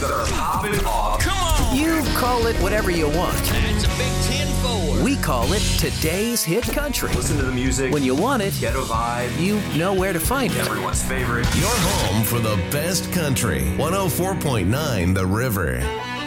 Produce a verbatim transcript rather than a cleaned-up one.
that are popping off. Come on! You call it whatever you want. That's a big ten four. We call it today's hit country. Listen to the music. When you want it, Ghetto vibe. you know where to find it. Everyone's favorite. Your home for the best country. one oh four point nine The River.